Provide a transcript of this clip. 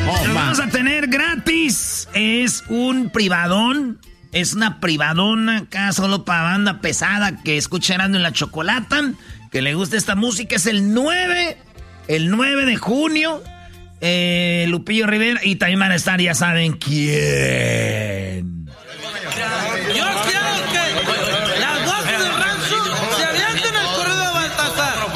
Lo vamos a tener gratis. Es un privadón. Es una privadona acá solo para banda pesada que escucha Erasmo en la Chocolata. Que le gusta esta música. Es el 9 de junio. Lupillo Rivera. Y también van a estar, ya saben quién.